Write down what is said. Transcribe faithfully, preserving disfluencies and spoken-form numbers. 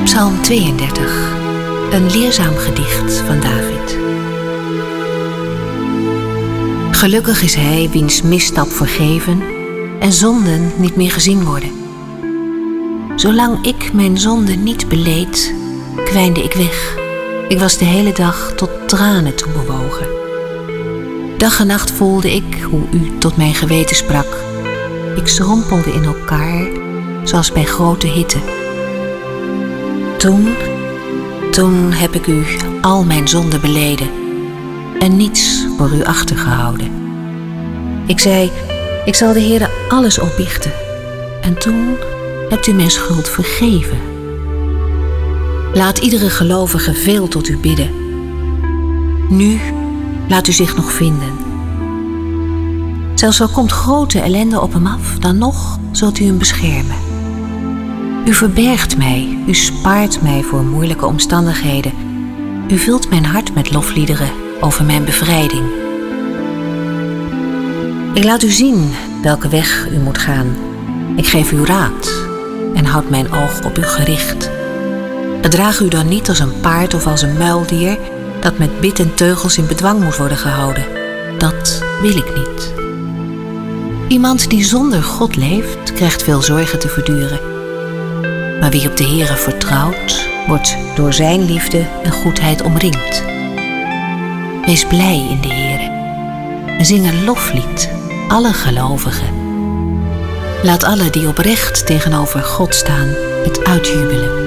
Psalm tweeëndertig, een leerzaam gedicht van David. Gelukkig is hij wiens misstap vergeven en zonden niet meer gezien worden. Zolang ik mijn zonde niet beleed, kwijnde ik weg. Ik was de hele dag tot tranen toe bewogen. Dag en nacht voelde ik hoe u tot mijn geweten sprak. Ik schrompelde in elkaar, zoals bij grote hitte. Toen, toen heb ik u al mijn zonden beleden en niets voor u achtergehouden. Ik zei, ik zal de Heere alles opbiechten. En toen hebt u mijn schuld vergeven. Laat iedere gelovige veel tot u bidden. Nu laat u zich nog vinden. Zelfs al komt grote ellende op hem af, dan nog zult u hem beschermen. U verbergt mij, u spaart mij voor moeilijke omstandigheden. U vult mijn hart met lofliederen over mijn bevrijding. Ik laat u zien welke weg u moet gaan. Ik geef u raad en houd mijn oog op u gericht. Gedraag u dan niet als een paard of als een muildier dat met bit en teugels in bedwang moet worden gehouden. Dat wil ik niet. Iemand die zonder God leeft, krijgt veel zorgen te verduren. Maar wie op de Heere vertrouwt, wordt door zijn liefde en goedheid omringd. Wees blij in de Heere en zing een loflied, alle gelovigen. Laat alle die oprecht tegenover God staan het uitjubelen.